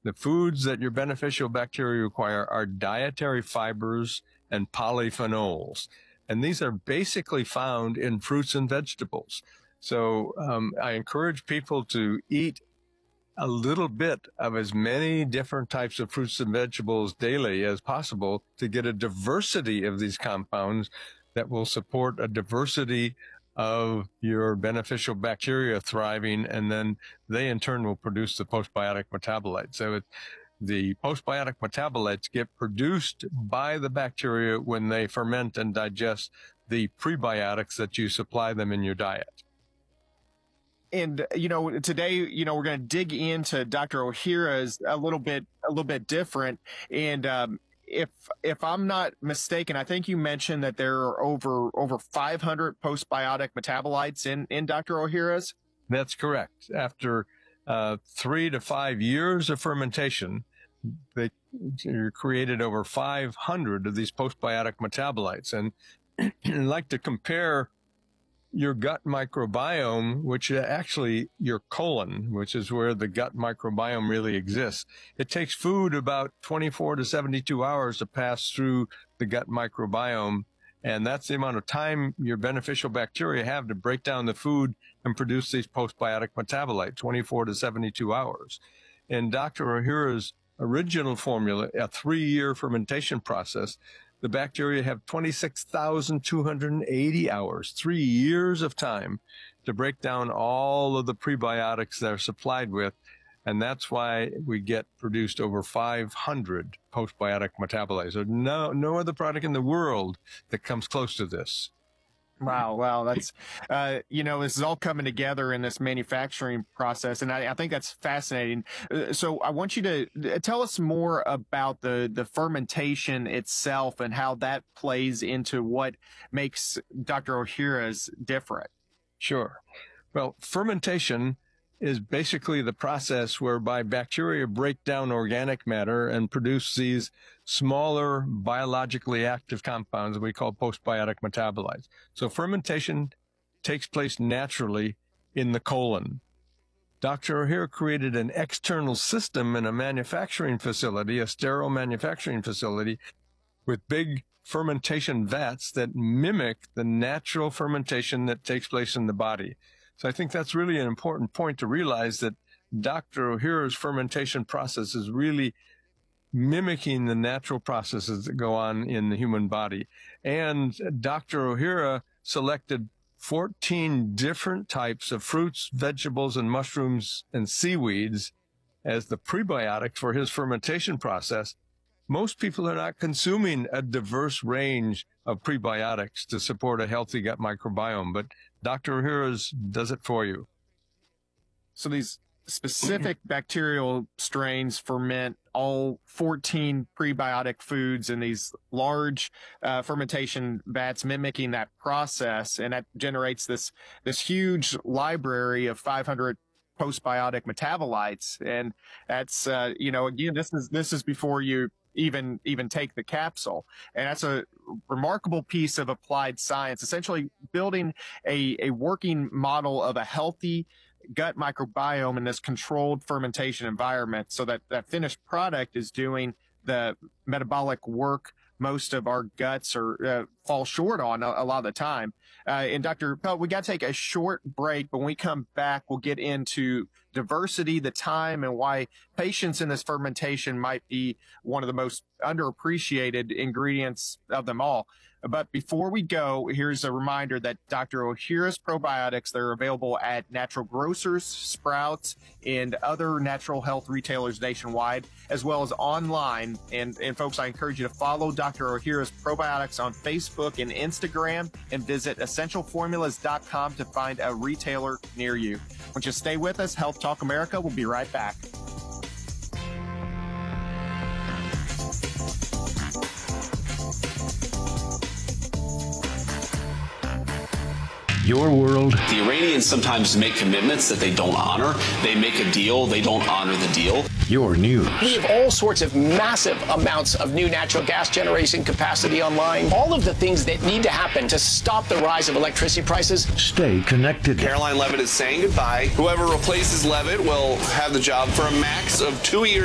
The foods that your beneficial bacteria require are dietary fibers and polyphenols. And these are basically found in fruits and vegetables. So I encourage people to eat a little bit of as many different types of fruits and vegetables daily as possible to get a diversity of these compounds that will support a diversity of your beneficial bacteria thriving, and then they in turn will produce the postbiotic metabolites. So the postbiotic metabolites get produced by the bacteria when they ferment and digest the prebiotics that you supply them in your diet. And, today, we're going to dig into Dr. Ohhira's a little bit different. And, if I'm not mistaken, I think you mentioned that there are over 500 postbiotic metabolites in Dr. Ohhira's. That's correct. After 3 to 5 years of fermentation, they created over 500 of these postbiotic metabolites. And I'd like to compare your gut microbiome, which actually your colon, which is where the gut microbiome really exists. It takes food about 24 to 72 hours to pass through the gut microbiome. And that's the amount of time your beneficial bacteria have to break down the food and produce these postbiotic metabolites, 24 to 72 hours. In Dr. Ohhira's original formula, a 3-year fermentation process, the bacteria have 26,280 hours, 3 years of time to break down all of the prebiotics they're supplied with. And that's why we get produced over 500 postbiotic metabolites. There's no other product in the world that comes close to this. Wow. That's, this is all coming together in this manufacturing process. And I think that's fascinating. So I want you to tell us more about the fermentation itself and how that plays into what makes Dr. Ohhira's different. Sure. Well, fermentation is basically the process whereby bacteria break down organic matter and produce these smaller biologically active compounds that we call postbiotic metabolites. So fermentation takes place naturally in the colon. Dr. Ohhira created an external system in a manufacturing facility, a sterile manufacturing facility, with big fermentation vats that mimic the natural fermentation that takes place in the body. So I think that's really an important point to realize, that Dr. Ohhira's fermentation process is really mimicking the natural processes that go on in the human body. And Dr. Ohhira selected 14 different types of fruits, vegetables, and mushrooms and seaweeds as the prebiotics for his fermentation process. Most people are not consuming a diverse range of prebiotics to support a healthy gut microbiome, but Dr. Ohhira's does it for you. So these specific bacterial strains ferment all 14 prebiotic foods in these large fermentation vats, mimicking that process, and that generates this huge library of 500 postbiotic metabolites. And that's again, this is before you even take the capsule. And that's a remarkable piece of applied science, essentially building a working model of a healthy gut microbiome in this controlled fermentation environment, so that that finished product is doing the metabolic work most of our guts fall short on a lot of the time. And Dr. Pelt, we got to take a short break, but when we come back, we'll get into diversity, the time, and why patience in this fermentation might be one of the most underappreciated ingredients of them all. But before we go, here's a reminder that Dr. Ohhira's probiotics, they're available at natural grocers, Sprouts, and other natural health retailers nationwide, as well as online. And folks, I encourage you to follow Dr. Ohhira's probiotics on Facebook and Instagram, and visit essentialformulas.com to find a retailer near you. Won't you stay with us? Health Talk America. We'll be right back. Your world. The Iranians sometimes make commitments that they don't honor. They make a deal, they don't honor the deal. Your news. We have all sorts of massive amounts of new natural gas generation capacity online. All of the things that need to happen to stop the rise of electricity prices. Stay connected. Caroline Levitt is saying goodbye. Whoever replaces Levitt will have the job for a max of 2 years.